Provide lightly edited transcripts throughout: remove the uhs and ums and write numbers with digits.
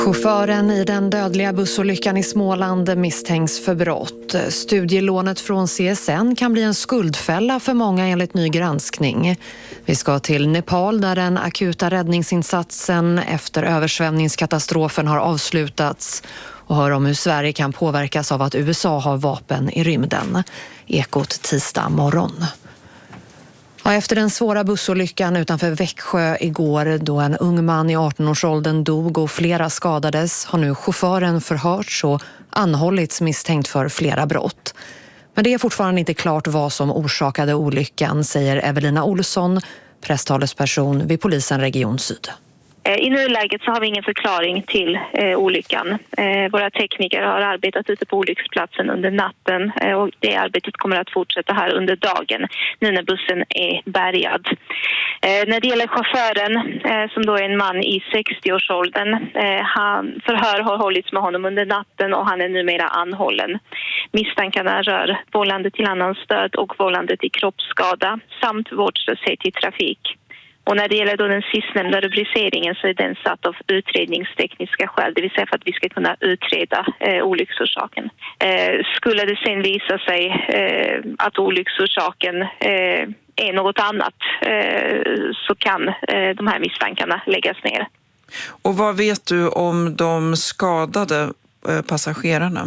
Chauffören i den dödliga bussolyckan i Småland misstänks för brott. Studielånet från CSN kan bli en skuldfälla för många enligt ny granskning. Vi ska till Nepal där den akuta räddningsinsatsen efter översvämningskatastrofen har avslutats och hör om hur Sverige kan påverkas av att USA har vapen i rymden. Ekot tisdag morgon. Ja, efter den svåra bussolyckan utanför Växjö igår då en ung man i 18-årsåldern dog och flera skadades har nu chauffören förhörts och anhållits misstänkt för flera brott. Men det är fortfarande inte klart vad som orsakade olyckan, säger Evelina Olsson, presstalesperson vid polisen Region Syd. I nuläget så har vi ingen förklaring till olyckan. Våra tekniker har arbetat ute på olycksplatsen under natten och det arbetet kommer att fortsätta här under dagen nu när bussen är bärgad. När det gäller chauffören som då är en man i 60-årsåldern, förhör har hållits med honom under natten och han är numera anhållen. Misstankarna rör vållande till annans död och vållande till kroppsskada samt vårdslöshet i trafik. Och när det gäller då den sistnämnda rubriceringen så är den satt av utredningstekniska skäl, det vill säga för att vi ska kunna utreda olycksorsaken. Skulle det sen visa sig att olycksorsaken är något annat så kan de här misstankarna läggas ner. Och vad vet du om de skadade passagerarna?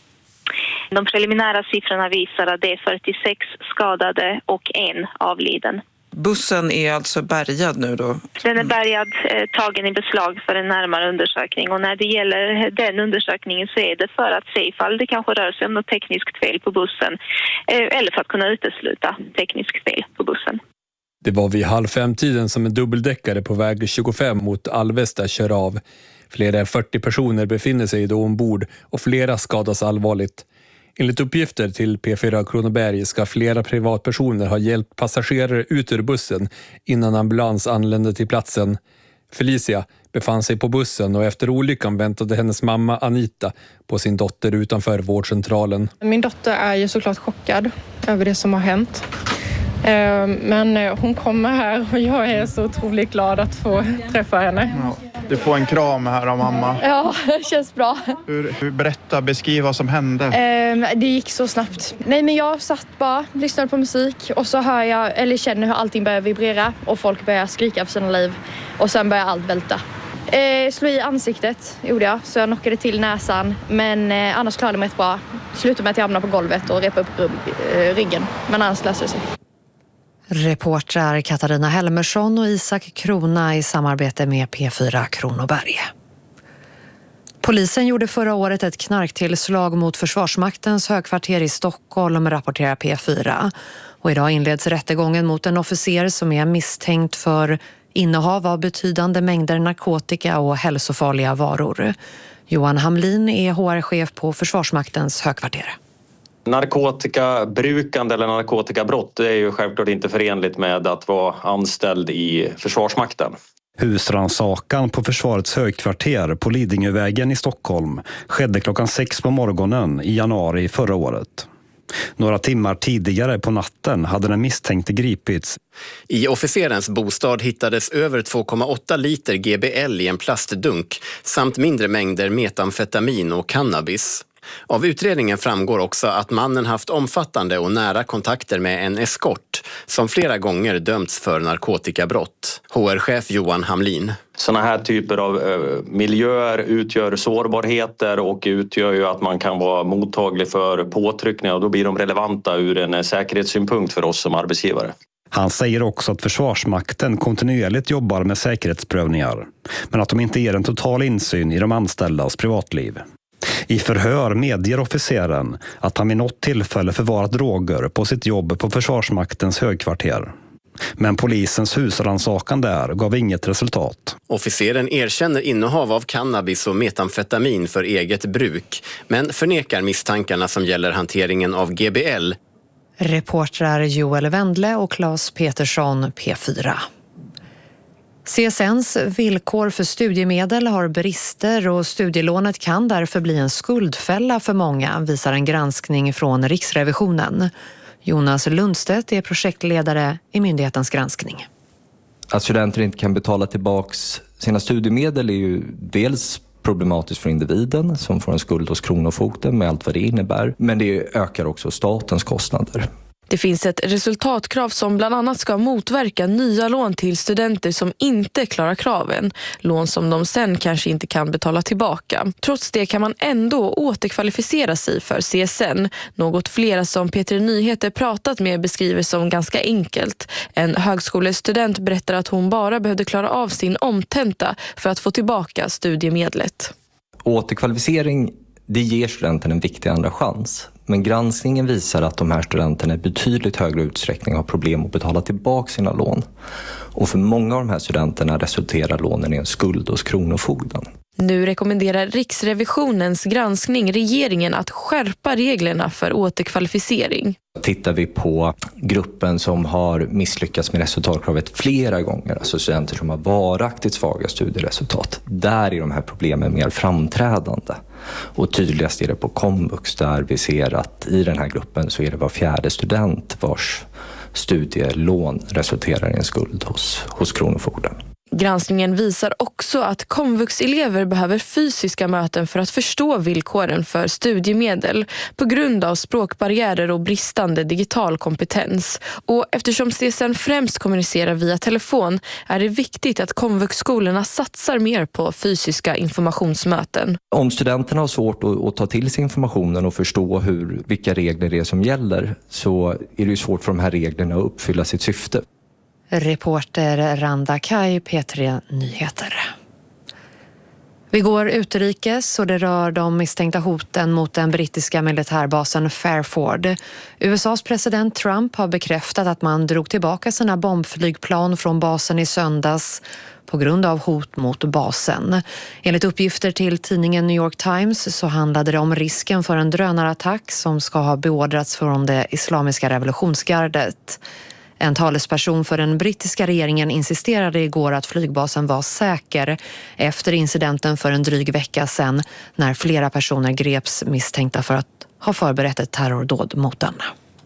De preliminära siffrorna visar att det är 46 skadade och en avliden. Bussen är alltså bärgad nu då? Den är bärgad, tagen i beslag för en närmare undersökning. Och när det gäller den undersökningen så är det för att se ifall det kanske rör sig om något tekniskt fel på bussen. Eller för att kunna utesluta tekniskt fel på bussen. Det var vid 4:30 som en dubbeldäckare på väg 25 mot Alvesta kör av. Fler än 40 personer befinner sig då ombord och flera skadas allvarligt. Enligt uppgifter till P4 Kronoberg ska flera privatpersoner ha hjälpt passagerare ut ur bussen innan ambulans anlände till platsen. Felicia befann sig på bussen och efter olyckan väntade hennes mamma Anita på sin dotter utanför vårdcentralen. Min dotter är ju såklart chockad över det som har hänt. Men hon kommer här och jag är så otroligt glad att få träffa henne. Ja, du får en kram här av mamma. Ja, det känns bra. Beskriv vad som hände. Det gick så snabbt. Nej, men jag satt bara, lyssnade på musik och så hör jag, eller känner hur allting börjar vibrera och folk börjar skrika för sina liv och sen börjar allt välta. Slå i ansiktet gjorde jag, så jag knockade till näsan, men annars klarade jag mig bra. Slutade med att jag hamnade på golvet och repade upp ryggen, men annars löste det sig. Reportrar Katarina Helmersson och Isak Krona i samarbete med P4 Kronoberg. Polisen gjorde förra året ett knarktillslag mot Försvarsmaktens högkvarter i Stockholm, rapporterar P4. Och idag inleds rättegången mot en officer som är misstänkt för innehav av betydande mängder narkotika och hälsofarliga varor. Johan Hamlin är HR-chef på Försvarsmaktens högkvarter. Narkotikabrukande eller narkotikabrott är ju självklart inte förenligt med att vara anställd i Försvarsmakten. Husrannsakan på försvarets högkvarter på Lidingövägen i Stockholm skedde klockan 6 på morgonen i januari förra året. Några timmar tidigare på natten hade den misstänkte gripits. I officerens bostad hittades över 2,8 liter GBL i en plastdunk samt mindre mängder metamfetamin och cannabis. Av utredningen framgår också att mannen haft omfattande och nära kontakter med en eskort som flera gånger dömts för narkotikabrott. HR-chef Johan Hamlin. Sådana här typer av miljöer utgör sårbarheter och utgör ju att man kan vara mottaglig för påtryckningar och då blir de relevanta ur en säkerhetssynpunkt för oss som arbetsgivare. Han säger också att Försvarsmakten kontinuerligt jobbar med säkerhetsprövningar, men att de inte ger en total insyn i de anställdas privatliv. I förhör medger officeren att han vid något tillfälle förvarat droger på sitt jobb på Försvarsmaktens högkvarter. Men polisens husrannsakan där gav inget resultat. Officeren erkänner innehav av cannabis och metamfetamin för eget bruk, men förnekar misstankarna som gäller hanteringen av GBL. Reportrar Joel Wendle och Claes Petersson, P4. CSNs villkor för studiemedel har brister och studielånet kan därför bli en skuldfälla för många, visar en granskning från Riksrevisionen. Jonas Lundstedt är projektledare i myndighetens granskning. Att studenter inte kan betala tillbaks sina studiemedel är ju dels problematiskt för individen som får en skuld hos Kronofogden med allt vad det innebär. Men det ökar också statens kostnader. Det finns ett resultatkrav som bland annat ska motverka nya lån till studenter som inte klarar kraven. Lån som de sen kanske inte kan betala tillbaka. Trots det kan man ändå återkvalificera sig för CSN. Något flera som P3 Nyheter pratat med beskriver som ganska enkelt. En högskolestudent berättar att hon bara behövde klara av sin omtenta för att få tillbaka studiemedlet. Återkvalificering, det ger studenten en viktig andra chans. Men granskningen visar att de här studenterna i betydligt högre utsträckning har problem att betala tillbaka sina lån. Och för många av de här studenterna resulterar lånen i en skuld hos Kronofogden. Nu rekommenderar Riksrevisionens granskning regeringen att skärpa reglerna för återkvalificering. Tittar vi på gruppen som har misslyckats med resultatkravet flera gånger, alltså studenter som har varaktigt svaga studieresultat, där är de här problemen mer framträdande. Och tydligast är det på komvux där vi ser att i den här gruppen så är det var fjärde student vars studielån resulterar i en skuld hos Kronofogden. Granskningen visar också att komvuxelever behöver fysiska möten för att förstå villkoren för studiemedel på grund av språkbarriärer och bristande digital kompetens. Och eftersom CSN främst kommunicerar via telefon är det viktigt att komvuxskolorna satsar mer på fysiska informationsmöten. Om studenterna har svårt att ta till sig informationen och förstå vilka regler det är som gäller, så är det ju svårt för de här reglerna att uppfylla sitt syfte. Reporter Randa Kaj, P3 Nyheter. Vi går utrikes och det rör de misstänkta hoten mot den brittiska militärbasen Fairford. USAs president Trump har bekräftat att man drog tillbaka sina bombflygplan från basen i söndags på grund av hot mot basen. Enligt uppgifter till tidningen New York Times så handlade det om risken för en drönarattack som ska ha beordrats från det islamiska revolutionsgardet. En talesperson för den brittiska regeringen insisterade igår att flygbasen var säker efter incidenten för en dryg vecka sedan när flera personer greps misstänkta för att ha förberett ett terrordåd mot den.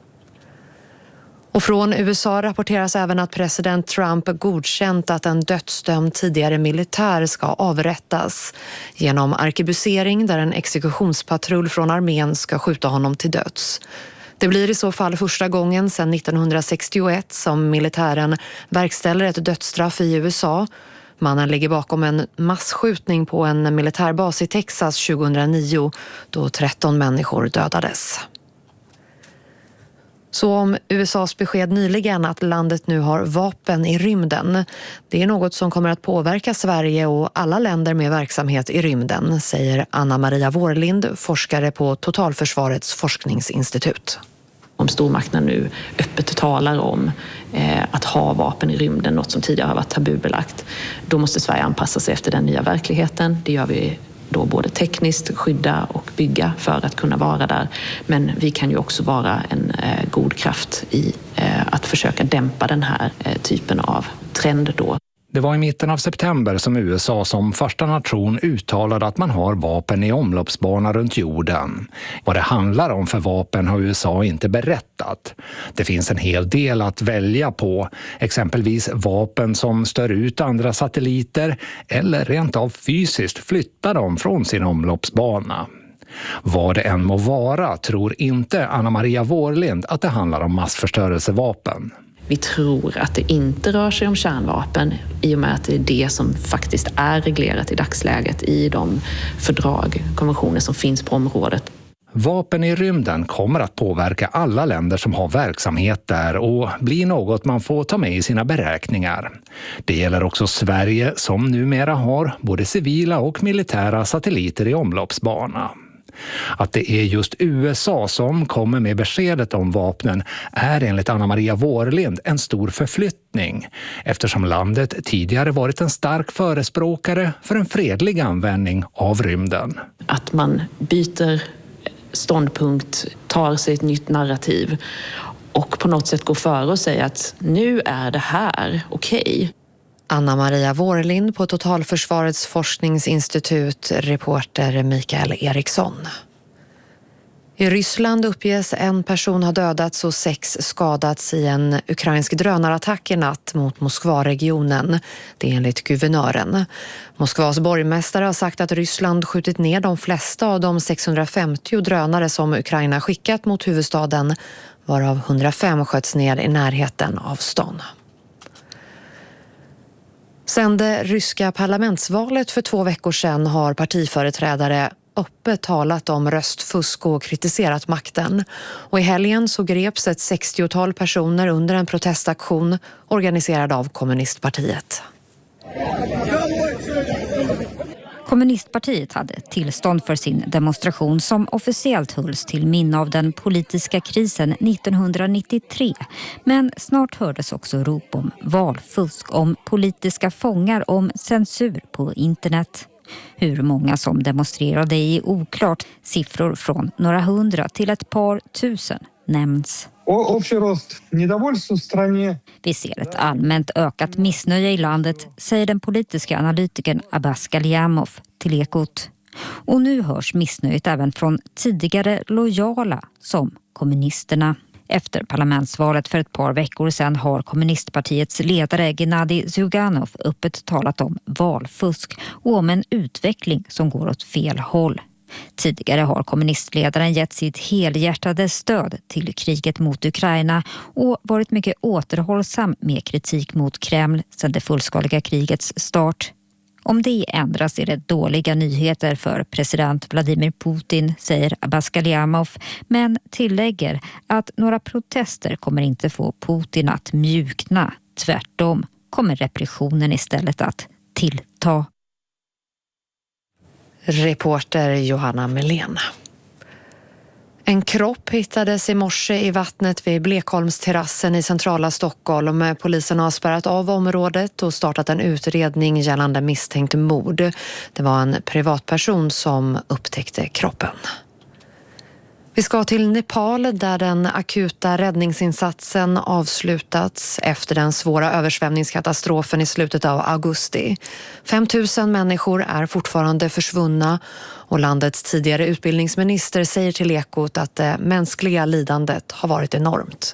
Och från USA rapporteras även att president Trump godkänt att en dödsdömd tidigare militär ska avrättas genom arkebusering där en exekutionspatrull från armén ska skjuta honom till döds. Det blir i så fall första gången sedan 1961 som militären verkställer ett dödsstraff i USA. Mannen ligger bakom en massskjutning på en militärbas i Texas 2009 då 13 människor dödades. Så om USAs besked nyligen att landet nu har vapen i rymden. Det är något som kommer att påverka Sverige och alla länder med verksamhet i rymden, säger Anna-Maria Vårlind, forskare på Totalförsvarets forskningsinstitut. Om stormakterna nu öppet talar om att ha vapen i rymden, något som tidigare har varit tabubelagt, då måste Sverige anpassa sig efter den nya verkligheten. Det gör vi då både tekniskt, skydda och bygga för att kunna vara där. Men vi kan ju också vara en god kraft i att försöka dämpa den här typen av trend då. Det var i mitten av september som USA som första nation uttalade att man har vapen i omloppsbana runt jorden. Vad det handlar om för vapen har USA inte berättat. Det finns en hel del att välja på, exempelvis vapen som stör ut andra satelliter eller rent av fysiskt flyttar dem från sin omloppsbana. Vad det än må vara tror inte Anna-Maria Vårlind att det handlar om massförstörelsevapen. Vi tror att det inte rör sig om kärnvapen i och med att det är det som faktiskt är reglerat i dagsläget i de fördrag, konventioner som finns på området. Vapen i rymden kommer att påverka alla länder som har verksamhet där och blir något man får ta med i sina beräkningar. Det gäller också Sverige som numera har både civila och militära satelliter i omloppsbana. Att det är just USA som kommer med beskedet om vapnen är enligt Anna-Maria Vårlind en stor förflyttning eftersom landet tidigare varit en stark förespråkare för en fredlig användning av rymden. Att man byter ståndpunkt, tar sig ett nytt narrativ och på något sätt går före och säger att nu är det här okej. Anna-Maria Vårlind på Totalförsvarets forskningsinstitut, reporter Mikael Eriksson. I Ryssland uppges en person ha dödats och 6 skadats i en ukrainsk drönarattack i natt mot Moskvaregionen. Det är enligt guvernören. Moskvas borgmästare har sagt att Ryssland skjutit ner de flesta av de 650 drönare som Ukraina skickat mot huvudstaden, varav 105 sköts ner i närheten av stan. Sedan det ryska parlamentsvalet för 2 veckor sedan har partiföreträdare öppet talat om röstfusk och kritiserat makten. Och i helgen så greps ett 60-tal personer under en protestaktion organiserad av kommunistpartiet. Kommunistpartiet hade tillstånd för sin demonstration som officiellt hölls till minne av den politiska krisen 1993. Men snart hördes också rop om valfusk, om politiska fångar, om censur på internet. Hur många som demonstrerade är oklart. Siffror från några 100 till ett par tusen nämns. Vi ser ett allmänt ökat missnöje i landet, säger den politiska analytikern Abbas Galyamov till Ekot. Och nu hörs missnöjet även från tidigare lojala som kommunisterna. Efter parlamentsvalet för ett par veckor sedan har kommunistpartiets ledare Gennadij Zyuganov öppet talat om valfusk och om en utveckling som går åt fel håll. Tidigare har kommunistledaren gett sitt helhjärtade stöd till kriget mot Ukraina och varit mycket återhållsam med kritik mot Kreml sedan det fullskaliga krigets start. Om det ändras är det dåliga nyheter för president Vladimir Putin, säger Abbas Galyamov, men tillägger att några protester kommer inte få Putin att mjukna. Tvärtom kommer repressionen istället att tillta. Reporter Johanna Melén. En kropp hittades i morse i vattnet vid Blekholmsterrassen i centrala Stockholm. Polisen har spärrat av området och startat en utredning gällande misstänkt mord. Det var en privatperson som upptäckte kroppen. Vi ska till Nepal där den akuta räddningsinsatsen avslutats efter den svåra översvämningskatastrofen i slutet av augusti. 5 000 människor är fortfarande försvunna och landets tidigare utbildningsminister säger till Ekot att det mänskliga lidandet har varit enormt.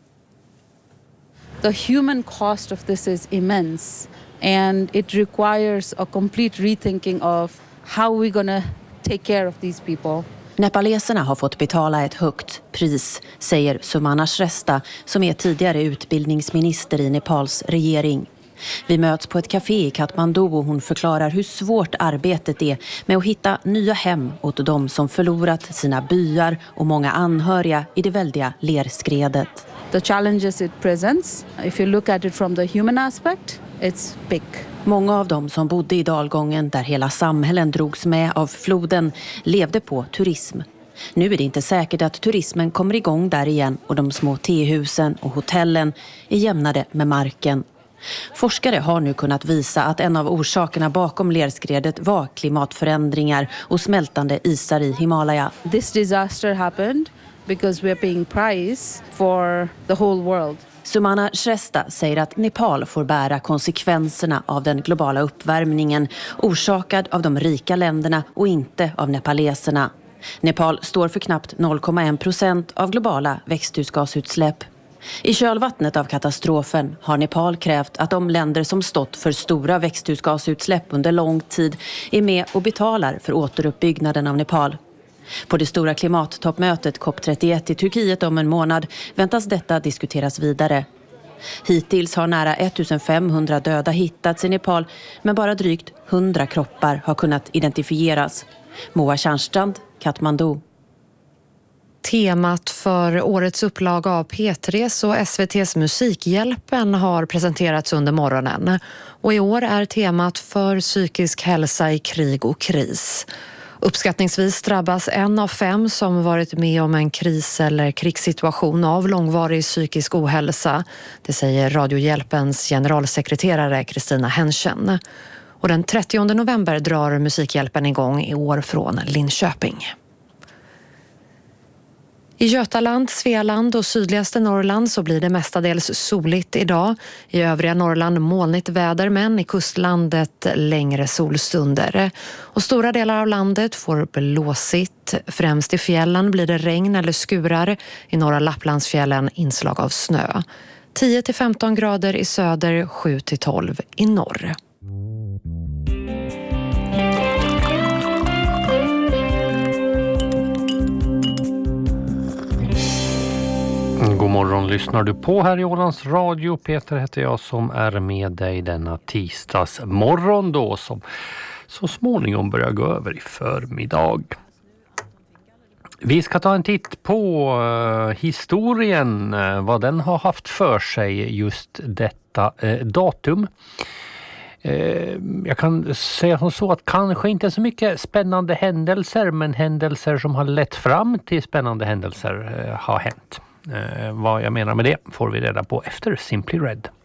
The human cost of this is immense and it requires a complete rethinking of how we're going to take care of these people. Nepaleserna har fått betala ett högt pris, säger Sumana Shrestha som är tidigare utbildningsminister i Nepals regering. Vi möts på ett café i Kathmandu och hon förklarar hur svårt arbetet är med att hitta nya hem åt de som förlorat sina byar och många anhöriga i det väldiga lerskredet. The challenges it presents, if you look at it from the human aspect, it's big. Många av dem som bodde i dalgången där hela samhällen drogs med av floden levde på turism. Nu är det inte säkert att turismen kommer igång där igen och de små tehusen och hotellen är jämnade med marken. Forskare har nu kunnat visa att en av orsakerna bakom lerskredet var klimatförändringar och smältande isar i Himalaya. This disaster happened because we are paying price for the whole world. Sumana Shrestha säger att Nepal får bära konsekvenserna av den globala uppvärmningen orsakad av de rika länderna och inte av nepaleserna. Nepal står för knappt 0,1% av globala växthusgasutsläpp. I kölvattnet av katastrofen har Nepal krävt att de länder som stått för stora växthusgasutsläpp under lång tid är med och betalar för återuppbyggnaden av Nepal. På det stora klimattoppmötet COP31 i Turkiet om en månad väntas detta diskuteras vidare. Hittills har nära 1500 döda hittats i Nepal, men bara drygt 100 kroppar har kunnat identifieras. Moa Tjärnstrand, Kathmandu. Temat för årets upplaga av P3 och SVT:s Musikhjälpen har presenterats under morgonen. Och i år är temat för psykisk hälsa i krig och kris. Uppskattningsvis drabbas 1 av 5 som varit med om en kris- eller krigssituation av långvarig psykisk ohälsa. Det säger Radiohjälpens generalsekreterare Kristina Henschen. Och den 30 november drar Musikhjälpen igång i år från Linköping. I Götaland, Svealand och sydligaste Norrland så blir det mestadels soligt idag. I övriga Norrland molnigt väder men i kustlandet längre solstunder. Och stora delar av landet får blåsigt väst. Främst i fjällen blir det regn eller skurar. I norra Lapplandsfjällen inslag av snö. 10-15 grader i söder, 7-12 i norr. God morgon, lyssnar du på här i Ålands Radio. Peter heter jag som är med dig denna tisdagsmorgon då, som så småningom börjar gå över i förmiddag. Vi ska ta en titt på historien, vad den har haft för sig just detta datum. Jag kan säga som så att kanske inte så mycket spännande händelser, men händelser som har lett fram till spännande händelser har hänt. Vad jag menar med det får vi reda på efter Simply Red.